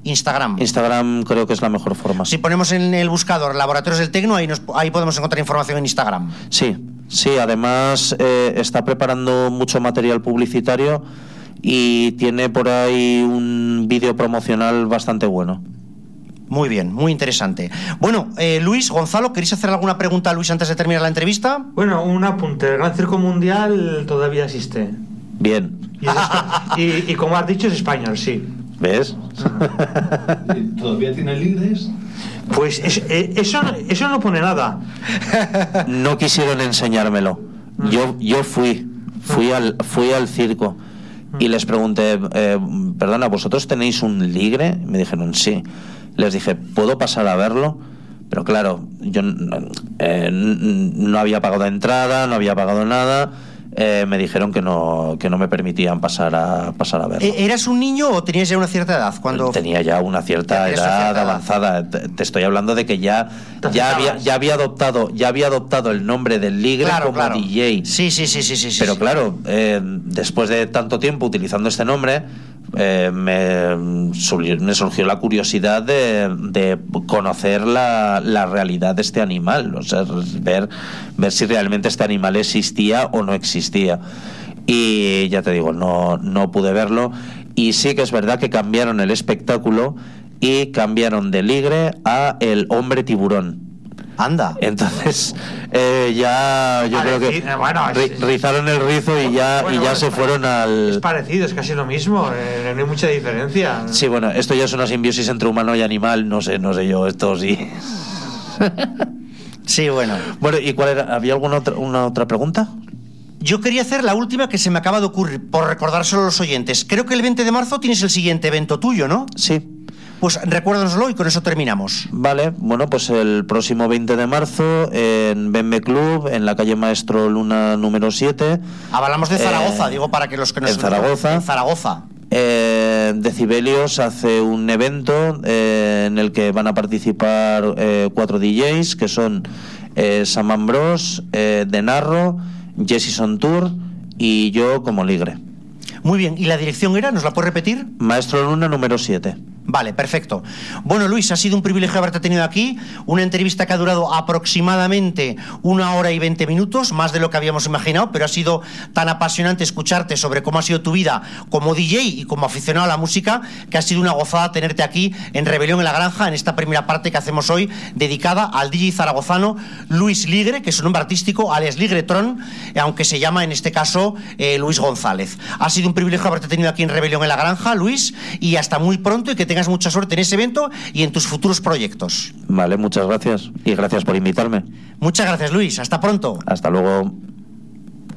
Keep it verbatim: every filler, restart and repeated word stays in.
Instagram. Instagram creo que es la mejor forma. Si ponemos en el buscador Laboratorios del Tecno, ahí, nos, ahí podemos encontrar información en Instagram. Sí, sí, además eh, está preparando mucho material publicitario y tiene por ahí un vídeo promocional bastante bueno. Muy bien, muy interesante. Bueno, eh, Luis, Gonzalo, ¿queréis hacer alguna pregunta a Luis antes de terminar la entrevista? Bueno, un apunte. El Gran Circo Mundial todavía existe. Bien. Y, es y, y como has dicho, es español, sí. ¿Ves? ¿Todavía tiene líderes? Pues es, eso, eso no pone nada. No quisieron enseñármelo. Yo, yo fui, fui al, fui al circo y les pregunté, eh, perdona, ¿vosotros tenéis un ligre? Me dijeron, sí. Les dije, ¿puedo pasar a verlo? Pero claro, yo eh, no había pagado entrada, no había pagado nada. Eh, me dijeron que no que no me permitían pasar a pasar a verlo. ¿Eras un niño o tenías ya una cierta edad? Cuando tenía ya una cierta edad cierta avanzada. Edad. Te, te estoy hablando de que ya ya había ya había adoptado ya había adoptado el nombre del ligre claro, como claro. D J. Sí, sí, sí, sí, sí. Pero sí. claro, eh, después de tanto tiempo utilizando este nombre, eh, me, me surgió la curiosidad de, de conocer la, la realidad de este animal, o sea, ver ver si realmente este animal existía o no existía. Y ya te digo, no, no pude verlo. Y sí que es verdad que cambiaron el espectáculo y cambiaron de ligre a el hombre tiburón. Anda. Entonces eh, ya yo creo que bueno, ri, rizaron el rizo y ya bueno, y ya bueno, se fueron al... Es parecido, es casi lo mismo, eh, no hay mucha diferencia. Sí, bueno, esto ya es una simbiosis entre humano y animal, no sé, no sé yo, esto sí. Sí, bueno. Bueno, ¿y cuál era? ¿Había alguna otra, una otra pregunta? Yo quería hacer la última que se me acaba de ocurrir, por recordárselo a los oyentes. Creo que el veinte de marzo tienes el siguiente evento tuyo, ¿no? Sí. Pues recuérdanoslo y con eso terminamos. Vale, bueno, pues el próximo veinte de marzo en Bembe Club, en la calle Maestro Luna número siete. Hablamos de Zaragoza, eh, digo, para que los que nos... En Zaragoza. En Zaragoza. Eh, Decibelios hace un evento eh, en el que van a participar eh, cuatro D Js, que son eh, Saman Bros, eh, De Narro, Jessison Tour y yo como ligre. Muy bien, ¿y la dirección era? ¿Nos la puedes repetir? Maestro Luna número siete. Vale, perfecto. Bueno, Luis, ha sido un privilegio haberte tenido aquí. Una entrevista que ha durado aproximadamente una hora y veinte minutos, más de lo que habíamos imaginado, pero ha sido tan apasionante escucharte sobre cómo ha sido tu vida como D J y como aficionado a la música, que ha sido una gozada tenerte aquí en Rebelión en la Granja, en esta primera parte que hacemos hoy, dedicada al D J zaragozano Luis Ligre, que es su nombre artístico, alias Ligretron, aunque se llama en este caso eh, Luis González. Ha sido un privilegio haberte tenido aquí en Rebelión en la Granja, Luis, y hasta muy pronto y que te tengas mucha suerte en ese evento y en tus futuros proyectos. Vale, muchas gracias y gracias por invitarme. Muchas gracias, Luis. Hasta pronto. Hasta luego.